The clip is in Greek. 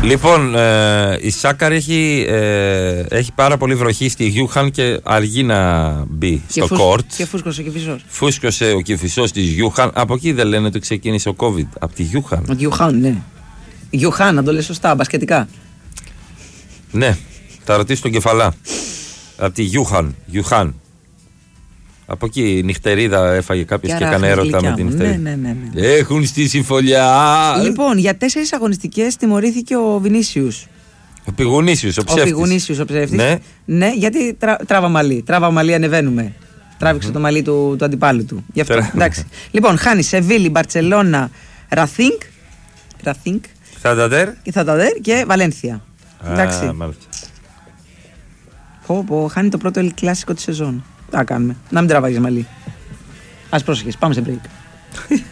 Λοιπόν, η Σάκαρ έχει πάρα πολύ βροχή στη Γιούχαν και αργεί να μπει στο κόρτ. Και φούσκωσε ο Κηφισός. Φούσκωσε ο Κηφισός της Γιούχαν. Από εκεί δεν λένε ότι ξεκίνησε ο COVID. Από τη Γιούχαν. Γιούχαν, ναι. Γιούχαν, να το λες σωστά, μπασκετικά. Ναι, θα ρωτήσω τον Κεφαλά. Από τη Γιούχαν. Από εκεί η νυχτερίδα έφαγε κάποιος και έκανε έρωτα με την νυχτερίδα. Ναι. Έχουν στήσει φωλιά. Λοιπόν, για 4 αγωνιστικές τιμωρήθηκε ο Βινίσιους. Ο Πηγουνίσιος, ο ψεύτης. Ο ψεύτης. Ναι, γιατί τράβα μαλλί, ανεβαίνουμε. Τράβηξε το μαλλί του αντιπάλου του. Γι' αυτό. Εντάξει. Λοιπόν, χάνει Σεβίλη, Μπαρτσελώνα, Ραθίνκ. Θανταντέρ και Βαλένθια. Εντάξει. Χάνει το πρώτο κλασικό τη σεζόν. Τι θα κάνουμε. Να μην τραβάγεις μαλλί. Ας πρόσεχες, πάμε σε break.